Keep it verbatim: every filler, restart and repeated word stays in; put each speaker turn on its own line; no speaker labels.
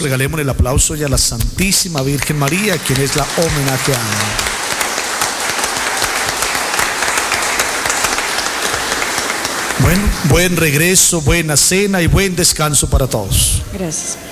regalemos el aplauso ya a la Santísima Virgen María, quien es la homenajeada. Bueno, buen regreso, buena cena y buen descanso para todos.
Gracias.